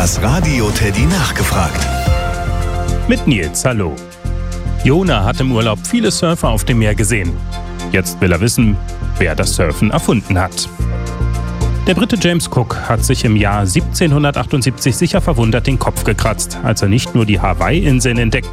Das Radio Teddy nachgefragt. Mit Nils, hallo. Jona hat im Urlaub viele Surfer auf dem Meer gesehen. Jetzt will er wissen, wer das Surfen erfunden hat. Der Brite James Cook hat sich im Jahr 1778 sicher verwundert den Kopf gekratzt, als er nicht nur die Hawaii-Inseln entdeckte,